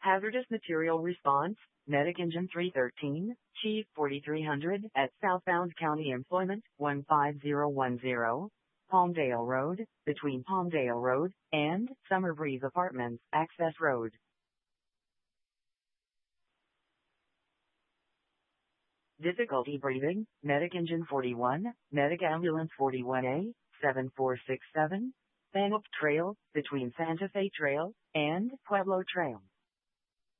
Hazardous material response, Medic Engine 313, Chief 4300 at Southbound County Employment 15010, Palmdale Road, between Palmdale Road and Summer Breeze Apartments, Access Road. Difficulty breathing, Medic Engine 41, Medic Ambulance 41A, 7467, Bannock Trail, between Santa Fe Trail and Pueblo Trail.